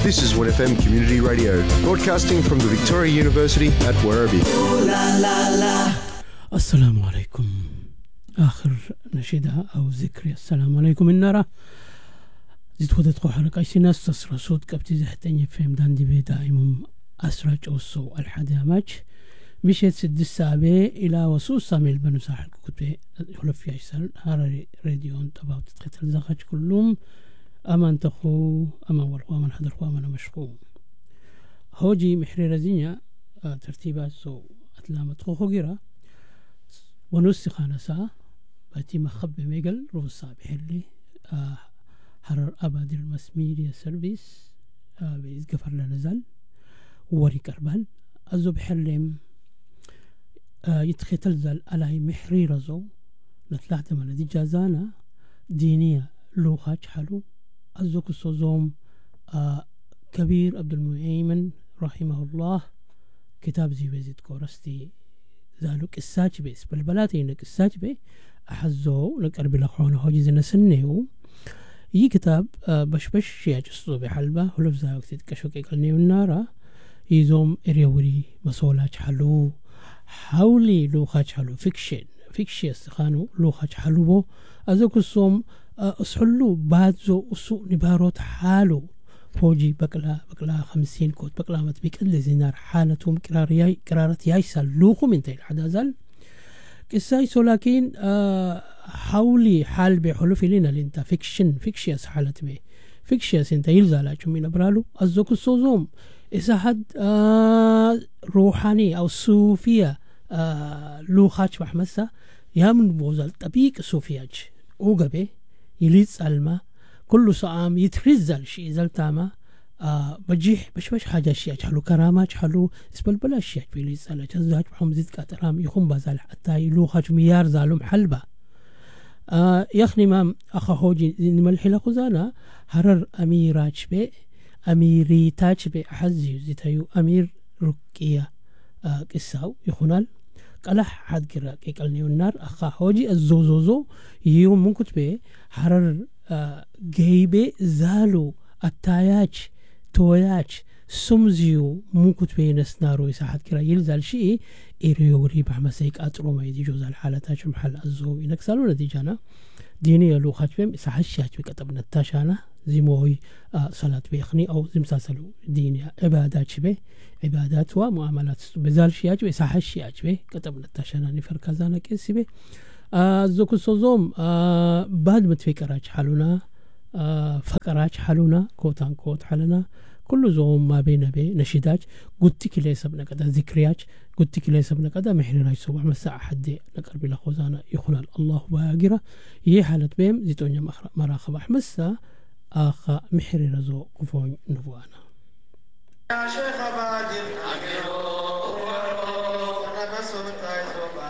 This is 1FM Community Radio, broadcasting from the Victoria University at Werribee. السلام عليكم. آخر نشيدة أو ذكري السلام عليكم النارة زيت ودت حركة سناس تصر صوت كبتي زحتني فهم داندي بي دائم أسرج أوسو الحدامج بشيت سد السابع إلى وصول سامي بنو ساحل كتبه خلف في عشان هاري راديون تبع تتقتل زخج كلهم أمان تخو أما والخوا من حضر خوا من مشخو هوجي محرر زينيا ترتيبات سو أتلامة خو جرا ونص خانسا باتي مخبي ميجل روسا بحلي حرر أبادر المسميريا سيرفيس بيزقفر لنزل وري كربل أزو بحلم يتختل زل على محري رزو نتلعت من دي جازانا دينية لوخاج حلو أزو كسوزوم كبير عبد المؤمن رحمه الله كتاب زي بيزيد كورستي زالو كساج بيس بالبلاتي إنك كساج بي أحزو لقرب لخوانه هوجي زينا سنيو يي كتاب بش يجسو بحلبة ولف زاوك تتكشوكي قلني النارة يزوم إريوري مسولاج حلو حولي لوخاج حلو فيكشن استخانو لوخاج حلو بو أزوك الصوم أسحلو بادزو أسوء نباروت حالو فوجي بقلا 50 كوت بقلا متبيك اللي زينار حالتهم قرارت يايسال لوخو من تيل حدازل كسايسو لكن حولي حال بحلو فيلينا لنتا فيكشياس حالت بي فيكشياس انتا يلزالاجو من أبرالو أزوك الصوزوم إذا حد روحاني أو صوفية لوخاج بحمسة يامن بوزال تبيك صوفياج أوغبي يليز ألما كل صعام يترزل شيء زلتاما بجيح بش حاجة شيء حلو كرامات حلو اسبل بلا شيء بيليز ألا جزاج بحم زيد كاترام يخون بزال حتى يلوخاج ميار زالوم حلبة يخني مام أخا هوجي زين ملحلة خزانا هرر أميراج بي أميري تاج بي أحزيو زيتايو أمير ركية كساو يخونال قلح حد كرا كيقلني النار أخا هوجي الزوزوزو يوم من كتبه حرر جيبه زالو التاياج توياج سمزيو مو كتبه نسنارو يساحد كرا يلزال شيء إريوري بحمسيك أطرو ما يدي جوز الحالة تاج محل الزو ينكسالو نتيجانا دينية لو خاتبهم يساحد شيء كتبنا التاشانا زي موي صلاة بيخني أو زي مساسلو دينية عبادات شبه عبادات ومعاملات بزال شيء يساحد شيء كتبنا التاشانا نفر كذانا كيسي به زوكو سوزوم بعد متفكراج حالنا فكراج حالنا كوتان كوت حالنا كل زوم ما بين بي نشيداج قلت كي ليس ابن كذا ذكرياج قلت كي ليس ابن كذا محري راي سوى مساء حد نقرب الى خوزانا يخلال الله باقرة يي حالة بهم زيتونيا مراخب احمسا اخا محري رزو قفون نبوانا يا شيخ بادر